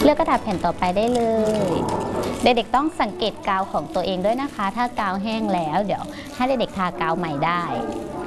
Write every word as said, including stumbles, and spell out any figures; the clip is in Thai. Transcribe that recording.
ลือกกระดาษแผ่นต่อไปได้เลยเด็กๆต้องสังเกตกาวของตัวเองด้วยนะคะถ้ากาวแห้งแล้วเดี๋ยวให้เด็กๆทากาวใหม่ได้